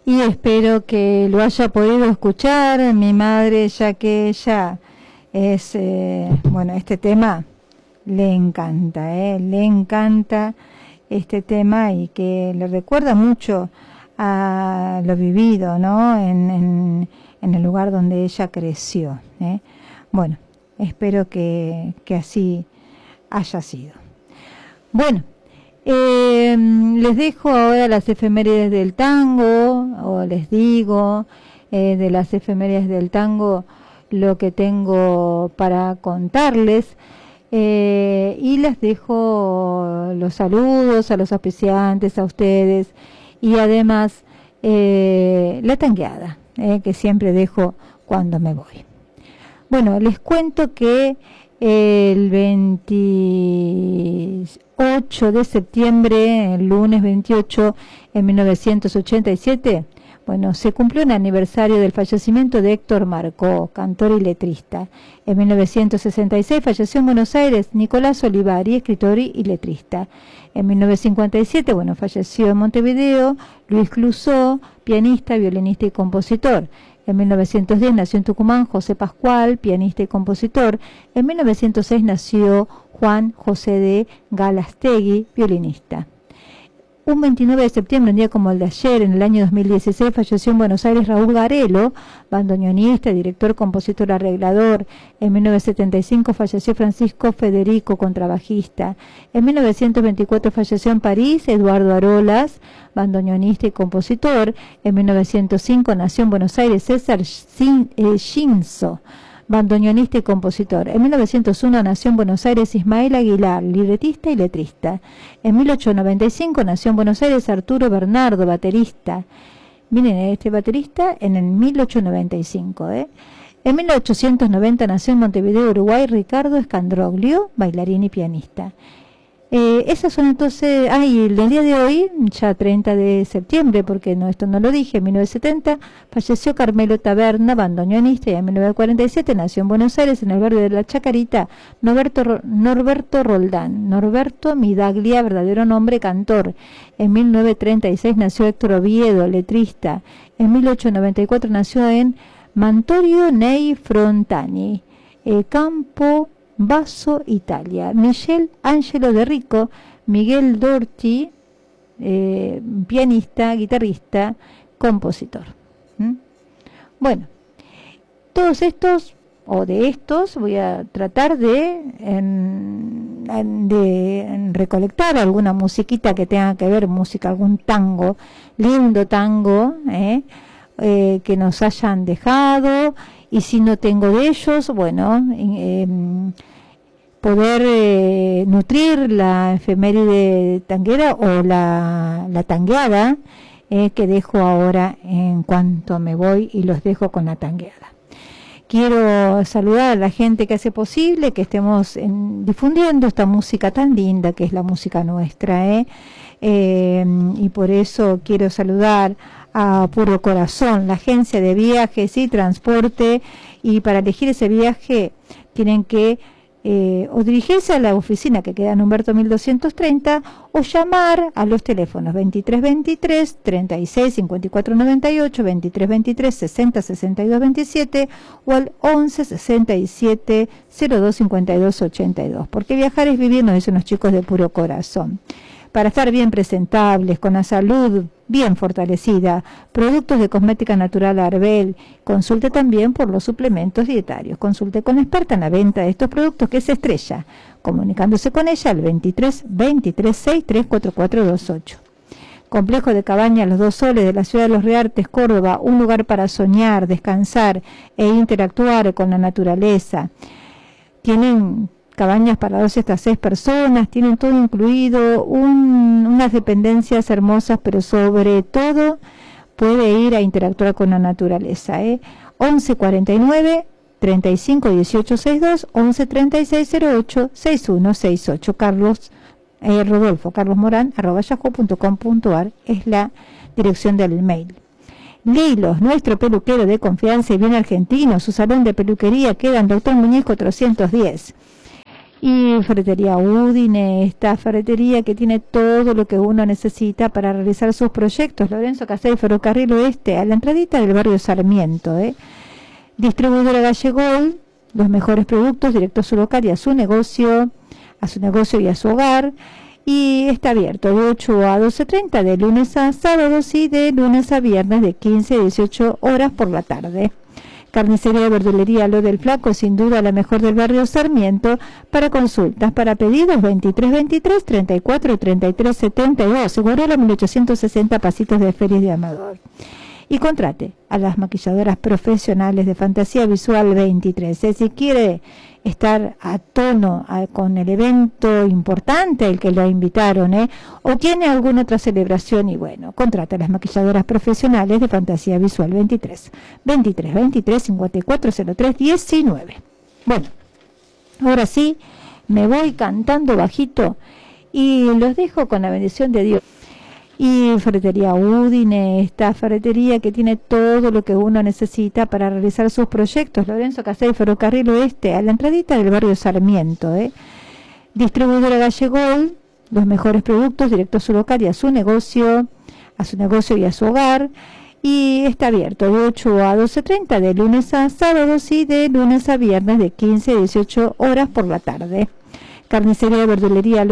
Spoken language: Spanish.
y espero que lo haya podido escuchar mi madre, ya que ella es, bueno, este tema le encanta este tema y que le recuerda mucho a lo vivido, ¿no? En el lugar donde ella creció, ¿eh? Bueno, espero que así haya sido. Bueno, les dejo ahora las efemérides del tango, o les digo de las efemérides del tango lo que tengo para contarles, y les dejo los saludos a los auspiciantes, a ustedes, y además la tangueada, que siempre dejo cuando me voy. Bueno, les cuento que el 28 de septiembre, el lunes 28, en 1987, bueno, se cumplió un aniversario del fallecimiento de Héctor Marcó, cantor y letrista. En 1966 falleció en Buenos Aires Nicolás Olivari, escritor y letrista. En 1957, bueno, falleció en Montevideo Luis Clusó, pianista, violinista y compositor. En 1910 nació en Tucumán José Pascual, pianista y compositor. En 1906 nació Juan José de Galastegui, violinista. Un 29 de septiembre, un día como el de ayer, en el año 2016, falleció en Buenos Aires Raúl Garelo, bandoneonista, director, compositor, arreglador. En 1975 falleció Francisco Federico, contrabajista. En 1924 falleció en París Eduardo Arolas, bandoneonista y compositor. En 1905 nació en Buenos Aires César Shinzo, bandoneonista y compositor. En 1901 nació en Buenos Aires Ismael Aguilar, libretista y letrista. En 1895 nació en Buenos Aires Arturo Bernardo, baterista. Miren, este baterista en el 1895. En 1890 nació en Montevideo, Uruguay, Ricardo Escandroglio, bailarín y pianista. Esas son entonces, y el día de hoy, ya 30 de septiembre, porque no, esto no lo dije, en 1970 falleció Carmelo Taberna, bandoneonista, y en 1947 nació en Buenos Aires, en el barrio de La Chacarita, Norberto Roldán, Norberto Midaglia, verdadero nombre, cantor. En 1936 nació Héctor Oviedo, letrista. En 1894 nació en Mantorio Ney Frontani, Campo Basso, Italia. Michel Angelo de Rico, Miguel Dorti, pianista, guitarrista, compositor. Bueno, todos estos, o de estos, voy a tratar de recolectar alguna musiquita que tenga que ver, música, algún tango, lindo tango, que nos hayan dejado. Y si no tengo de ellos, bueno, poder nutrir la efeméride tanguera o la tangueada, que dejo ahora en cuanto me voy, y los dejo con la tangueada. Quiero saludar a la gente que hace posible que estemos difundiendo esta música tan linda que es la música nuestra, y por eso quiero saludar a Puro Corazón, la agencia de viajes y transporte, y para elegir ese viaje tienen que o dirigirse a la oficina que queda en Humberto 1230 o llamar a los teléfonos 2323 36 54 98, 2323 60 62 27 o al 11 67 02 52 82, porque viajar es vivir, nos dicen los chicos de Puro Corazón. Para estar bien presentables, con la salud bien fortalecida, productos de cosmética natural Arbel. Consulte también por los suplementos dietarios. Consulte con la experta en la venta de estos productos, que es Estrella, comunicándose con ella al 23 23 63 4428. Complejo de Cabañas Los Dos Soles de la ciudad de Los Reartes, Córdoba, un lugar para soñar, descansar e interactuar con la naturaleza. Tienen cabañas para 2 hasta 6 personas, tienen todo incluido, unas dependencias hermosas, pero sobre todo puede ir a interactuar con la naturaleza. 11 49 35 18 62, 11 36 08 61 68. Rodolfo Carlos Morán @yahoo.com.ar es la dirección del mail. Lilos, nuestro peluquero de confianza y bien argentino, su salón de peluquería queda en Doctor Muñiz 410. Y Ferretería Udine, esta ferretería que tiene todo lo que uno necesita para realizar sus proyectos. Lorenzo Castel, Ferrocarril Oeste, a la entradita del barrio Sarmiento. Distribuidora Gallegol, los mejores productos directo a su local y a su negocio y a su hogar. Y está abierto de 8 a 12:30 de lunes a sábados y de lunes a viernes de 15 a 18 horas por la tarde. Carnicería de Verdulería Lo del Flaco, sin duda la mejor del barrio Sarmiento. Para consultas, para pedidos, 2323 34 33 72. Segurela 1860, Pasitos de Ferias de Amador. Y contrate a las maquilladoras profesionales de Fantasía Visual 23. Si quiere estar a tono con el evento importante el que lo invitaron, o tiene alguna otra celebración, y bueno, contrate a las maquilladoras profesionales de Fantasía Visual 23 5403 19. Bueno, ahora sí me voy cantando bajito y los dejo con la bendición de Dios. Y Ferretería Udine, esta ferretería que tiene todo lo que uno necesita para realizar sus proyectos. Lorenzo Castel, Ferrocarril Oeste, a la entradita del barrio Sarmiento. Distribuidora Gallegol, los mejores productos directo a su local y a su negocio y a su hogar. Y está abierto de 8 a 12:30 de lunes a sábados y de lunes a viernes de 15 a 18 horas por la tarde. Carnicería de Verdulería